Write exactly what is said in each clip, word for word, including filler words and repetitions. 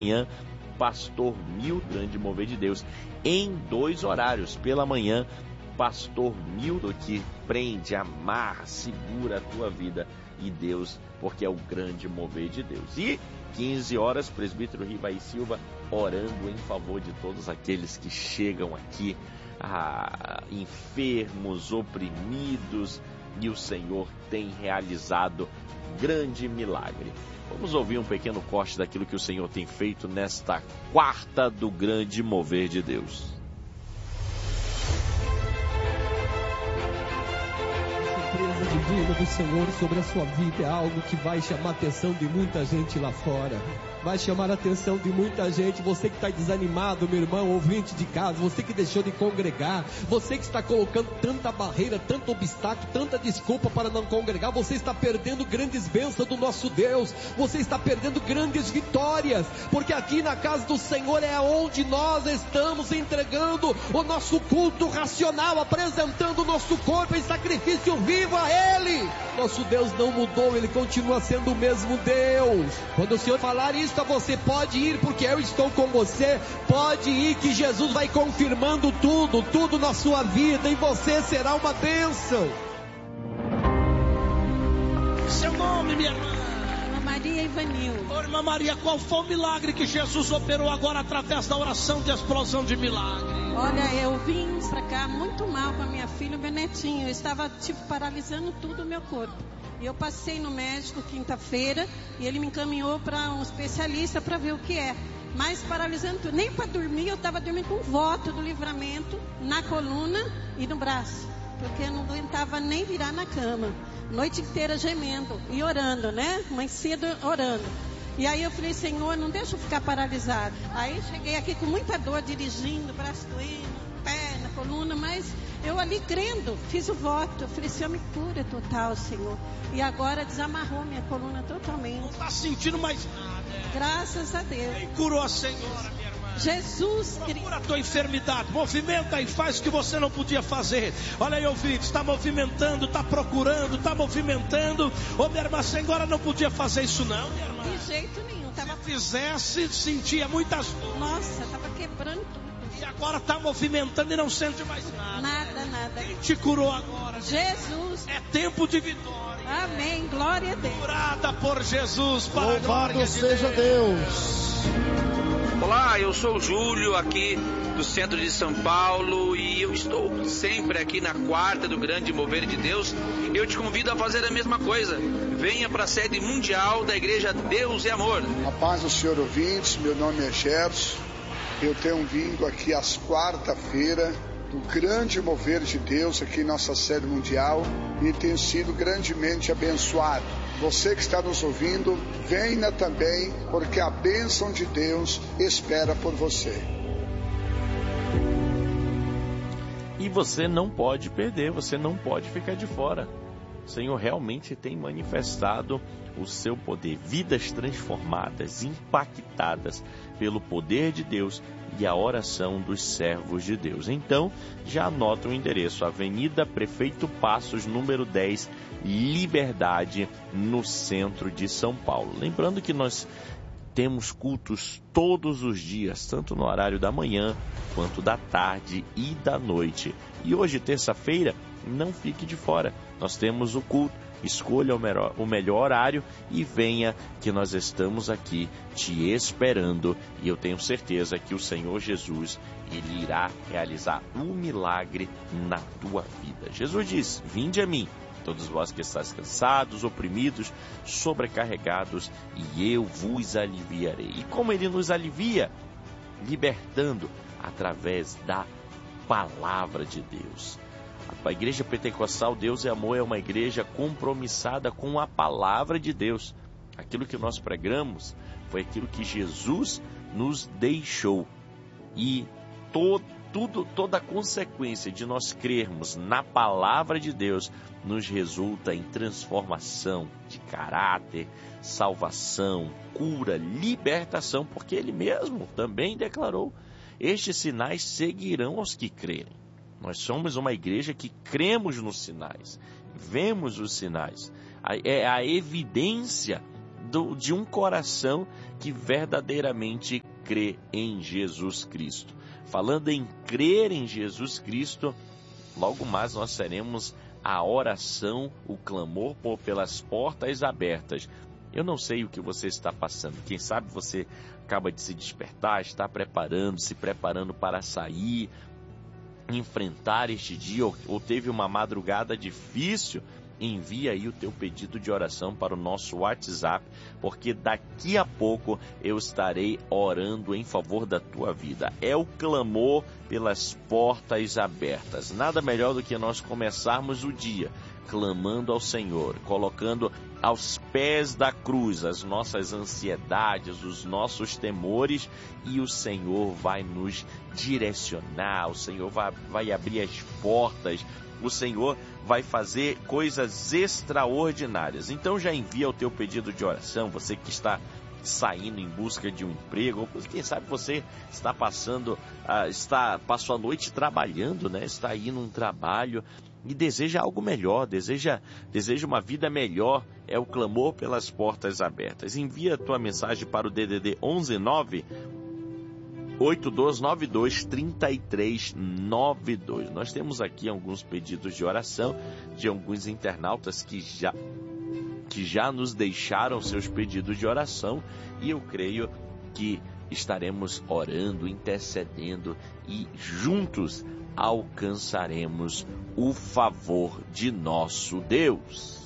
manhã, Pastor Milton, grande mover de Deus, em dois horários. Pela manhã, Pastor Milton, que prende, amarra, segura a tua vida e Deus, porque é o grande mover de Deus. E quinze horas, presbítero Rivaí Silva, orando em favor de todos aqueles que chegam aqui, ah, enfermos, oprimidos, e o Senhor tem realizado grande milagre. Vamos ouvir um pequeno corte daquilo que o Senhor tem feito nesta quarta do grande mover de Deus. A surpresa divina do Senhor sobre a sua vida é algo que vai chamar a atenção de muita gente lá fora. Vai chamar a atenção de muita gente. Você que está desanimado, meu irmão, ouvinte de casa, você que deixou de congregar, você que está colocando tanta barreira, tanto obstáculo, tanta desculpa para não congregar, você está perdendo grandes bênçãos do nosso Deus, você está perdendo grandes vitórias, porque aqui na casa do Senhor é onde nós estamos entregando o nosso culto racional, apresentando o nosso corpo em sacrifício vivo a Ele. Nosso Deus não mudou, Ele continua sendo o mesmo Deus. Quando o Senhor falar isso a você, pode ir, porque eu estou com você. Pode ir, que Jesus vai confirmando tudo, tudo na sua vida, e você será uma bênção. Seu nome, minha irmã? Maria Ivanil. Ô, irmã Maria, qual foi o milagre que Jesus operou agora através da oração de explosão de milagre? Olha, eu vim pra cá muito mal com a minha filha e o meu netinho. Eu estava, tipo, paralisando tudo o meu corpo. E eu passei no médico quinta-feira e ele me encaminhou para um especialista para ver o que é. Mas paralisando tudo. Nem para dormir, eu estava dormindo com voto do livramento na coluna e no braço. Porque eu não aguentava nem virar na cama. Noite inteira gemendo e orando, né? Mãe cedo orando. E aí eu falei, Senhor, não deixa eu ficar paralisado. Aí cheguei aqui com muita dor, dirigindo, braço doendo, pé na coluna, mas eu ali crendo, fiz o voto. Eu falei, Senhor, me cura total, Senhor. E agora desamarrou minha coluna totalmente. Não está sentindo mais nada. Graças a Deus. Quem curou a Senhora, minha irmã? Jesus. Procura a tua enfermidade, movimenta e faz o que você não podia fazer. Olha aí, ouvintes, está movimentando, está procurando, está movimentando. Ô, minha irmã, a senhora não podia fazer isso não, minha irmã? De jeito nenhum. Tava... Se fizesse, sentia muitas dores. Nossa, estava quebrando tudo. E agora está movimentando e não sente mais nada. Nada, nada. Quem te curou agora? Jesus. É tempo de vitória. Amém, glória a Deus. Curada por Jesus, para a glória de seja Deus. Olá, eu sou o Júlio, aqui do centro de São Paulo, e eu estou sempre aqui na quarta do grande mover de Deus. Eu te convido a fazer a mesma coisa. Venha para a sede mundial da igreja Deus e Amor. A paz do Senhor, ouvintes, meu nome é Gerson. Eu tenho vindo aqui às quarta-feira do grande mover de Deus aqui em nossa sede mundial e tenho sido grandemente abençoado. Você que está nos ouvindo, venha também, porque a bênção de Deus espera por você. E você não pode perder, você não pode ficar de fora. O Senhor realmente tem manifestado o seu poder, vidas transformadas, impactadas pelo poder de Deus e a oração dos servos de Deus. Então, já anota o endereço, Avenida Prefeito Passos, número dez, Liberdade, no centro de São Paulo. Lembrando que nós temos cultos todos os dias, tanto no horário da manhã, quanto da tarde e da noite. E hoje, terça-feira, não fique de fora. Nós temos o culto, escolha o melhor, o melhor horário e venha, que nós estamos aqui te esperando. E eu tenho certeza que o Senhor Jesus, Ele irá realizar um milagre na tua vida. Jesus diz, vinde a mim, todos vós que estáis cansados, oprimidos, sobrecarregados, e eu vos aliviarei. E como Ele nos alivia? Libertando através da palavra de Deus. A Igreja Pentecostal Deus e Amor é uma igreja compromissada com a palavra de Deus. Aquilo que nós pregamos foi aquilo que Jesus nos deixou. E to, tudo, toda a consequência de nós crermos na palavra de Deus nos resulta em transformação de caráter, salvação, cura, libertação, porque Ele mesmo também declarou: estes sinais seguirão aos que crerem. Nós somos uma igreja que cremos nos sinais, vemos os sinais. É a evidência do, de um coração que verdadeiramente crê em Jesus Cristo. Falando em crer em Jesus Cristo, logo mais nós teremos a oração, o clamor por pelas portas abertas. Eu não sei o que você está passando. Quem sabe você acaba de se despertar, está preparando, se preparando para sair, enfrentar este dia, ou, ou teve uma madrugada difícil. Envia aí o teu pedido de oração para o nosso WhatsApp, porque daqui a pouco eu estarei orando em favor da tua vida. É o clamor pelas portas abertas. Nada melhor do que nós começarmos o dia clamando ao Senhor, colocando aos pés da cruz as nossas ansiedades, os nossos temores, e o Senhor vai nos direcionar, o Senhor vai, vai abrir as portas, o Senhor vai fazer coisas extraordinárias. Então já envia o teu pedido de oração, você que está saindo em busca de um emprego, ou quem sabe você está passando, uh, está, passou a noite trabalhando, né? Está aí num trabalho e deseja algo melhor, deseja, deseja uma vida melhor. É o clamor pelas portas abertas. Envia a tua mensagem para o D D D onze nove oito dois nove dois, três três nove dois. Nós temos aqui alguns pedidos de oração de alguns internautas que já, que já nos deixaram seus pedidos de oração, e eu creio que estaremos orando, intercedendo e juntos alcançaremos o favor de nosso Deus.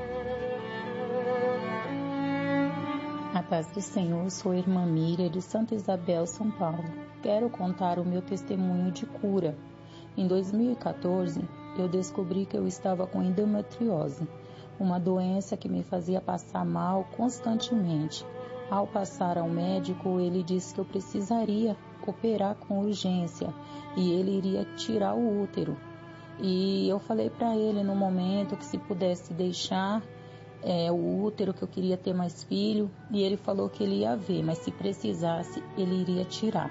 A paz do Senhor, sou a irmã Miriam de Santa Isabel, São Paulo. Quero contar o meu testemunho de cura. Em dois mil e quatorze, eu descobri que eu estava com endometriose, uma doença que me fazia passar mal constantemente. Ao passar ao médico, ele disse que eu precisaria operar com urgência e ele iria tirar o útero. E eu falei para ele no momento que se pudesse deixar É, o útero, que eu queria ter mais filho, e ele falou que ele ia ver, mas se precisasse ele iria tirar.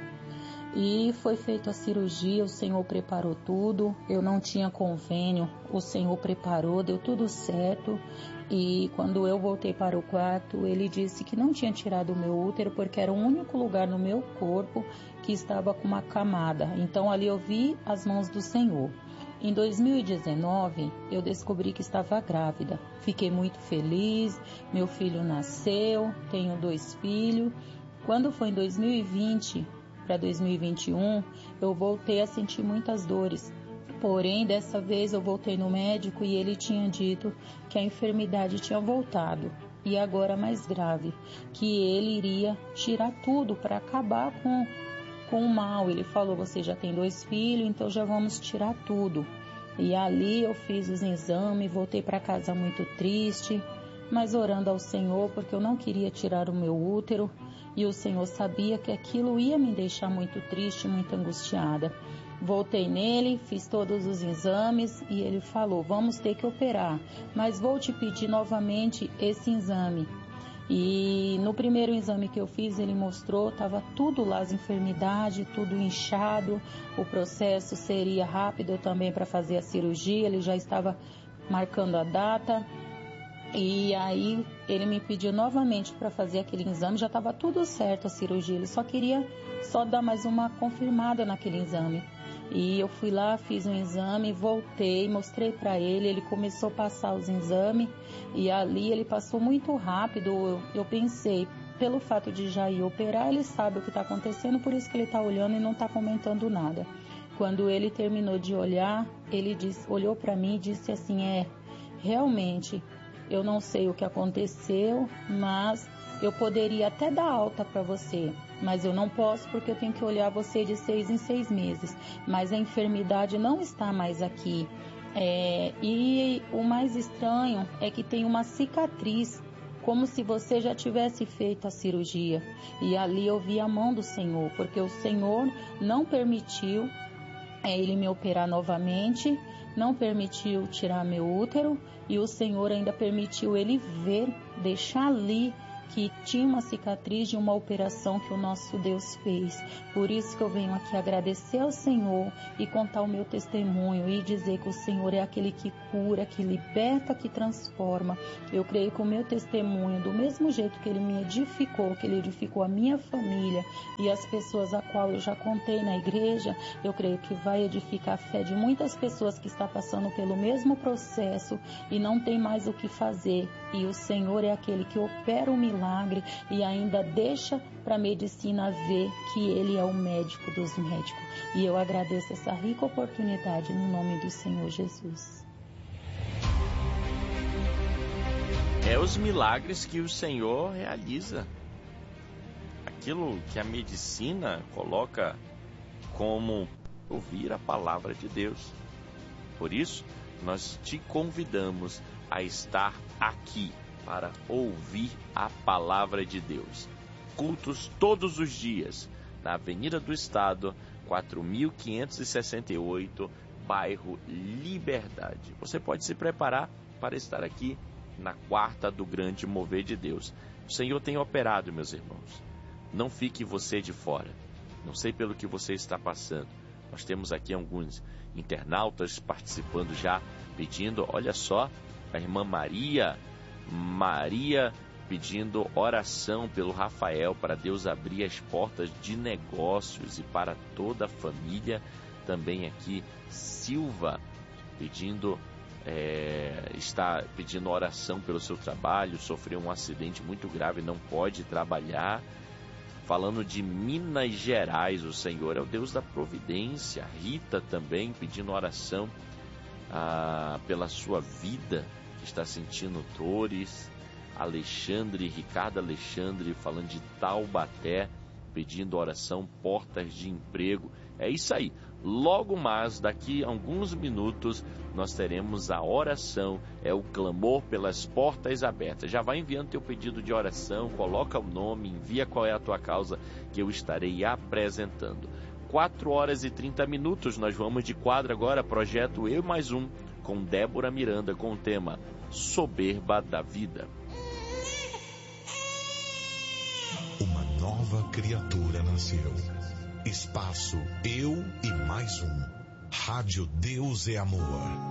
E foi feita a cirurgia, o Senhor preparou tudo, eu não tinha convênio, o Senhor preparou, deu tudo certo. E quando eu voltei para o quarto, ele disse que não tinha tirado o meu útero porque era o único lugar no meu corpo que estava com uma camada. Então ali eu vi as mãos do Senhor. Em dois mil e dezenove, eu descobri que estava grávida. Fiquei muito feliz, meu filho nasceu, tenho dois filhos. Quando foi em dois mil e vinte para dois mil e vinte e um, eu voltei a sentir muitas dores. Porém, dessa vez eu voltei no médico e ele tinha dito que a enfermidade tinha voltado. E agora mais grave, que ele iria tirar tudo para acabar com... com o mal. Ele falou, você já tem dois filhos, então já vamos tirar tudo. E ali eu fiz os exames, voltei para casa muito triste, mas orando ao Senhor, porque eu não queria tirar o meu útero, e o Senhor sabia que aquilo ia me deixar muito triste, muito angustiada. Voltei nele, fiz todos os exames, e ele falou, vamos ter que operar, mas vou te pedir novamente esse exame. E no primeiro exame que eu fiz, ele mostrou, estava tudo lá, as enfermidades, tudo inchado, o processo seria rápido também para fazer a cirurgia, ele já estava marcando a data. E aí ele me pediu novamente para fazer aquele exame, já estava tudo certo a cirurgia, ele só queria só dar mais uma confirmada naquele exame. E eu fui lá, fiz um exame, voltei, mostrei para ele, ele começou a passar os exames e ali ele passou muito rápido. Eu, eu pensei, pelo fato de já ir operar, ele sabe o que está acontecendo, por isso que ele está olhando e não está comentando nada. Quando ele terminou de olhar, ele disse, olhou para mim e disse assim, é, realmente, eu não sei o que aconteceu, mas eu poderia até dar alta para você, mas eu não posso porque eu tenho que olhar você de seis em seis meses. Mas a enfermidade não está mais aqui. É, e o mais estranho é que tem uma cicatriz, como se você já tivesse feito a cirurgia. E ali eu vi a mão do Senhor, porque o Senhor não permitiu é, ele me operar novamente, não permitiu tirar meu útero, e o Senhor ainda permitiu ele ver, deixar ali que tinha uma cicatriz de uma operação que o nosso Deus fez. Por isso que eu venho aqui agradecer ao Senhor e contar o meu testemunho e dizer que o Senhor é aquele que cura, que liberta, que transforma. Eu creio que o meu testemunho, do mesmo jeito que Ele me edificou, que Ele edificou a minha família e as pessoas a qual eu já contei na igreja, eu creio que vai edificar a fé de muitas pessoas que estão passando pelo mesmo processo e não tem mais o que fazer. E o Senhor é aquele que opera o milagre e ainda deixa para a medicina ver que Ele é o médico dos médicos. E eu agradeço essa rica oportunidade no nome do Senhor Jesus. É os milagres que o Senhor realiza. Aquilo que a medicina coloca como ouvir a palavra de Deus. Por isso, nós te convidamos a estar aqui para ouvir a palavra de Deus. Cultos todos os dias, na Avenida do Estado, quatro mil quinhentos e sessenta e oito, bairro Liberdade. Você pode se preparar para estar aqui na quarta do grande mover de Deus. O Senhor tem operado, meus irmãos. Não fique você de fora. Não sei pelo que você está passando. Nós temos aqui alguns internautas participando já, pedindo, olha só, a irmã Maria, Maria pedindo oração pelo Rafael para Deus abrir as portas de negócios e para toda a família. Também aqui Silva pedindo, é, está pedindo oração pelo seu trabalho, sofreu um acidente muito grave, não pode trabalhar. Falando de Minas Gerais, o Senhor é o Deus da providência. Rita também pedindo oração ah, pela sua vida, que está sentindo dores. Alexandre, Ricardo Alexandre, falando de Taubaté, pedindo oração, portas de emprego. É isso aí. Logo mais, daqui a alguns minutos, nós teremos a oração, é o clamor pelas portas abertas. Já vai enviando teu pedido de oração, coloca o nome, envia qual é a tua causa, que eu estarei apresentando. quatro horas e trinta minutos, nós vamos de quadro agora, projeto Eu Mais Um, com Débora Miranda, com o tema Soberba da Vida. Uma nova criatura nasceu. Espaço Eu e Mais Um. Rádio Deus é Amor.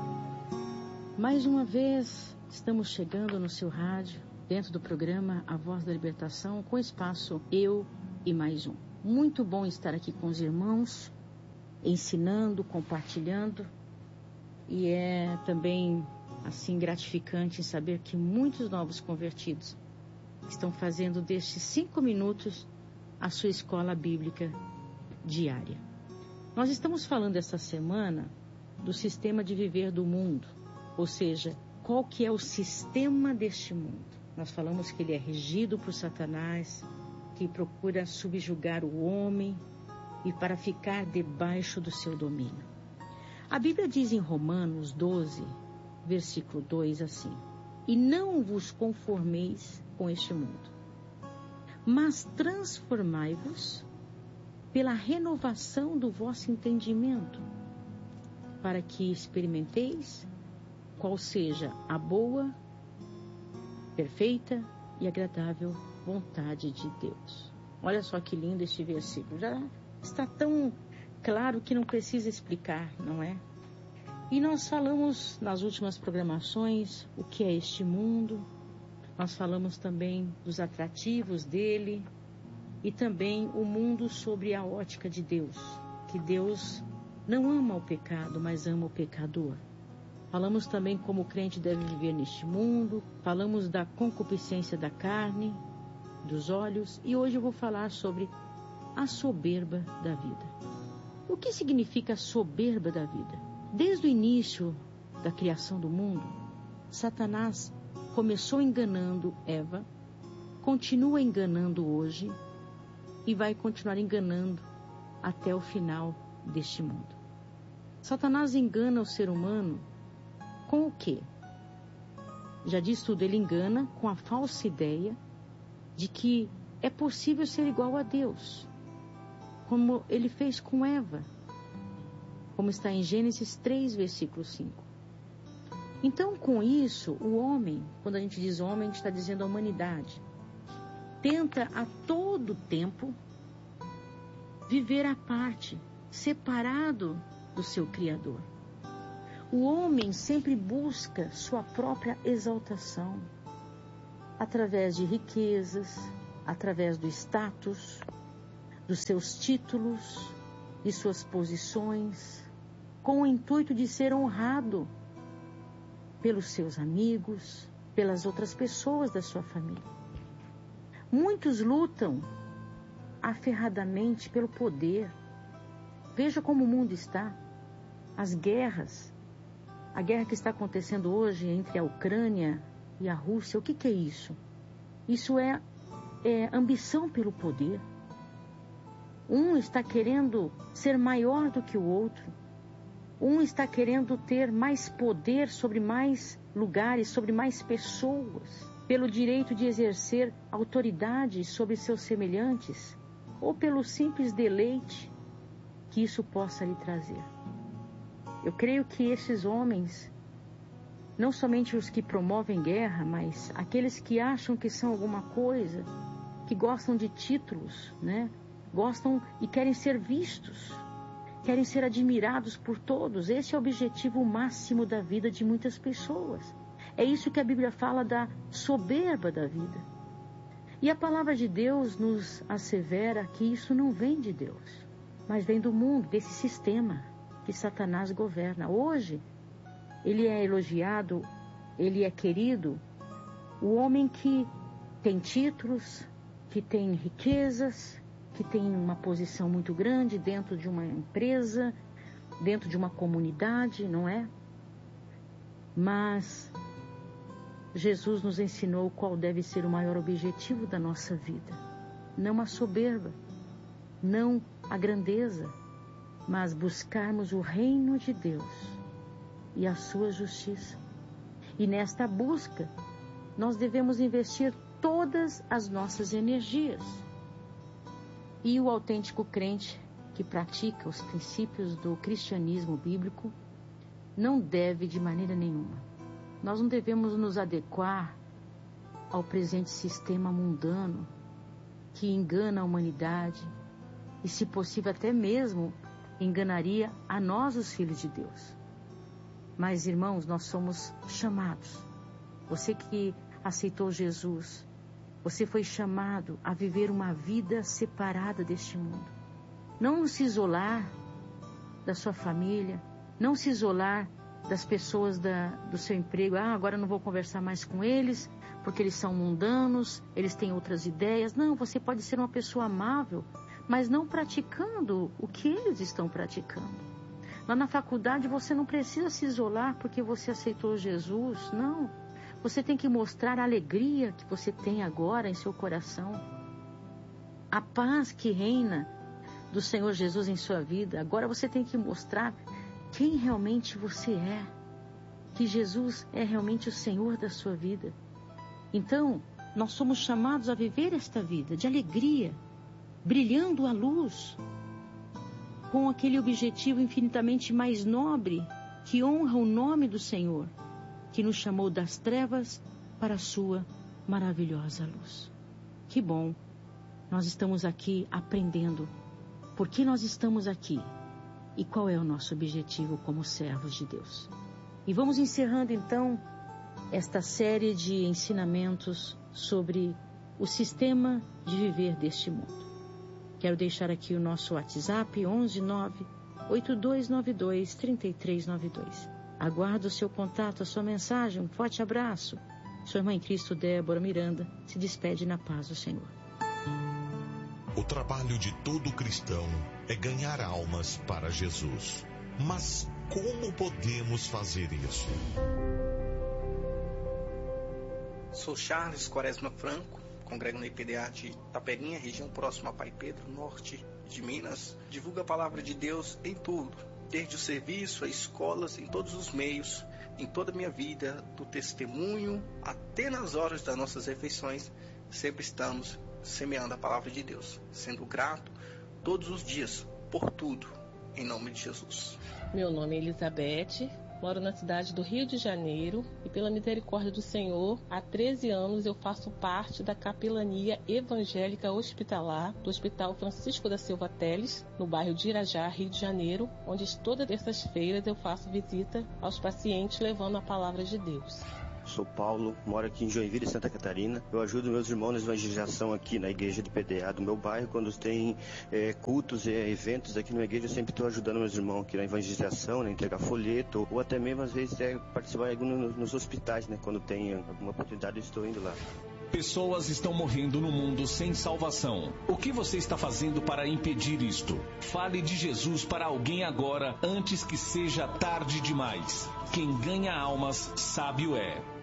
Mais uma vez, estamos chegando no seu rádio, dentro do programa A Voz da Libertação, com o espaço Eu e Mais Um. Muito bom estar aqui com os irmãos, ensinando, compartilhando. E é também, assim, gratificante saber que muitos novos convertidos estão fazendo destes cinco minutos a sua escola bíblica diária. Nós estamos falando essa semana do sistema de viver do mundo, ou seja, qual que é o sistema deste mundo. Nós falamos que ele é regido por Satanás, que procura subjugar o homem e para ficar debaixo do seu domínio. A Bíblia diz em Romanos doze, versículo dois assim: e não vos conformeis com este mundo, mas transformai-vos pela renovação do vosso entendimento, para que experimenteis qual seja a boa, perfeita e agradável vontade de Deus. Olha só que lindo este versículo. Já está tão claro que não precisa explicar, não é? E nós falamos nas últimas programações o que é este mundo. Nós falamos também dos atrativos dele e também o mundo sobre a ótica de Deus, que Deus não ama o pecado, mas ama o pecador. Falamos também como o crente deve viver neste mundo, falamos da concupiscência da carne, dos olhos, e hoje eu vou falar sobre a soberba da vida. O que significa a soberba da vida? Desde o início da criação do mundo, Satanás começou enganando Eva, continua enganando hoje e vai continuar enganando até o final deste mundo. Satanás engana o ser humano com o quê? Já diz tudo, ele engana com a falsa ideia de que é possível ser igual a Deus, como ele fez com Eva, como está em Gênesis três, versículo cinco. Então, com isso, o homem, quando a gente diz homem, a gente está dizendo a humanidade, tenta a todo tempo viver à parte, separado do seu Criador. O homem sempre busca sua própria exaltação, através de riquezas, através do status, dos seus títulos, de suas posições, com o intuito de ser honrado pelos seus amigos, pelas outras pessoas da sua família. Muitos lutam aferradamente pelo poder. Veja como o mundo está. As guerras, a guerra que está acontecendo hoje entre a Ucrânia e a Rússia, o que, que é isso? Isso é, é ambição pelo poder. Um está querendo ser maior do que o outro. Um está querendo ter mais poder sobre mais lugares, sobre mais pessoas, pelo direito de exercer autoridade sobre seus semelhantes, ou pelo simples deleite que isso possa lhe trazer. Eu creio que esses homens, não somente os que promovem guerra, mas aqueles que acham que são alguma coisa, que gostam de títulos, né? Gostam e querem ser vistos, querem ser admirados por todos. Esse é o objetivo máximo da vida de muitas pessoas. É isso que a Bíblia fala da soberba da vida. E a palavra de Deus nos assevera que isso não vem de Deus, mas vem do mundo, desse sistema que Satanás governa. Hoje, ele é elogiado, ele é querido, o homem que tem títulos, que tem riquezas, que tem uma posição muito grande dentro de uma empresa, dentro de uma comunidade, não é? Mas Jesus nos ensinou qual deve ser o maior objetivo da nossa vida. Não a soberba, não a grandeza, mas buscarmos o reino de Deus e a sua justiça. E nesta busca, nós devemos investir todas as nossas energias. E o autêntico crente que pratica os princípios do cristianismo bíblico não deve de maneira nenhuma. Nós não devemos nos adequar ao presente sistema mundano que engana a humanidade e, se possível, até mesmo enganaria a nós, os filhos de Deus. Mas, irmãos, nós somos chamados. Você que aceitou Jesus, você foi chamado a viver uma vida separada deste mundo. Não se isolar da sua família, não se isolar das pessoas da, do seu emprego. Ah, agora eu não vou conversar mais com eles, porque eles são mundanos, eles têm outras ideias. Não, você pode ser uma pessoa amável, mas não praticando o que eles estão praticando. Lá na faculdade você não precisa se isolar porque você aceitou Jesus, não. Você tem que mostrar a alegria que você tem agora em seu coração. A paz que reina do Senhor Jesus em sua vida. Agora você tem que mostrar quem realmente você é. Que Jesus é realmente o Senhor da sua vida. Então, nós somos chamados a viver esta vida de alegria, brilhando a luz, com aquele objetivo infinitamente mais nobre, que honra o nome do Senhor, que nos chamou das trevas para a sua maravilhosa luz. Que bom, nós estamos aqui aprendendo por que nós estamos aqui e qual é o nosso objetivo como servos de Deus. E vamos encerrando então esta série de ensinamentos sobre o sistema de viver deste mundo. Quero deixar aqui o nosso WhatsApp onze nove oito dois nove dois três três nove dois. Aguardo o seu contato, a sua mensagem. Um forte abraço. Sua irmã em Cristo, Débora Miranda, se despede na paz do Senhor. O trabalho de todo cristão é ganhar almas para Jesus. Mas como podemos fazer isso? Sou Charles Quaresma Franco, congrego na I P D A de Taperinha, região próxima a Pai Pedro, norte de Minas. Divulgo a palavra de Deus em tudo, desde o serviço, a escolas, em todos os meios, em toda a minha vida, do testemunho até nas horas das nossas refeições, sempre estamos semeando a palavra de Deus, sendo grato todos os dias por tudo, em nome de Jesus. Meu nome é Elizabeth, moro na cidade do Rio de Janeiro e, pela misericórdia do Senhor, há treze anos eu faço parte da capelania evangélica hospitalar do Hospital Francisco da Silva Teles, no bairro de Irajá, Rio de Janeiro, onde todas terças-feiras eu faço visita aos pacientes levando a palavra de Deus. Sou Paulo, moro aqui em Joinville, Santa Catarina. Eu ajudo meus irmãos na evangelização aqui na igreja de P D A do meu bairro. Quando tem é, cultos e é, eventos aqui na igreja, eu sempre estou ajudando meus irmãos aqui na evangelização, né, entregar folheto, ou até mesmo às vezes é, participar nos, nos hospitais, né, quando tem alguma oportunidade eu estou indo lá. Pessoas estão morrendo no mundo sem salvação. O que você está fazendo para impedir isto? Fale de Jesus para alguém agora, antes que seja tarde demais. Quem ganha almas, sábio é.